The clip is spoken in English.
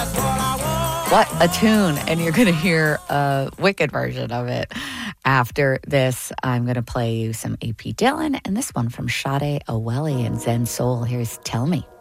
What a tune. And you're going to hear a wicked version of it. After this, I'm going to play you some A.P. Dylan and this one from Sade Aweli and Zen Soul. Here's Tell Me.